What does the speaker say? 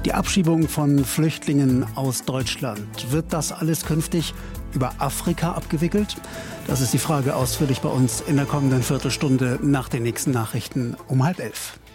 Die Abschiebung von Flüchtlingen aus Deutschland. Wird das alles künftig über Afrika abgewickelt? Das ist die Frage ausführlich bei uns in der kommenden Viertelstunde nach den nächsten Nachrichten um 10:30.